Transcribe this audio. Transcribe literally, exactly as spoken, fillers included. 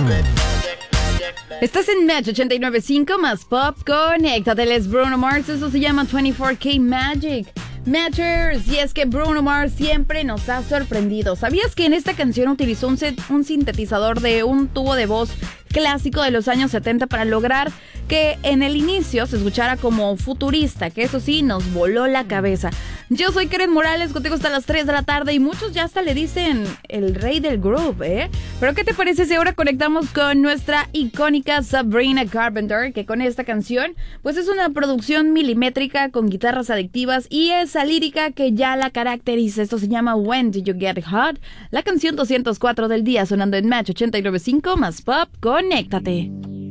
Estás en Match ochenta y nueve punto cinco más Pop. Conéctate, él es Bruno Mars. Eso se llama veinticuatro K Magic. Matchers, y es que Bruno Mars siempre nos ha sorprendido. ¿Sabías que en esta canción utilizó un, set, un sintetizador de un tubo de voz clásico de los años setenta para lograr que en el inicio se escuchara como futurista? Que eso sí, nos voló la cabeza. Yo soy Karen Morales, contigo hasta las tres de la tarde y muchos ya hasta le dicen el rey del groove, ¿eh? Pero ¿qué te parece si ahora conectamos con nuestra icónica Sabrina Carpenter? Que con esta canción, pues es una producción milimétrica con guitarras adictivas y esa lírica que ya la caracteriza. Esto se llama When Did You Get Hot? La canción doscientos cuatro del día sonando en Match ochenta y nueve punto cinco más Pop. Conéctate.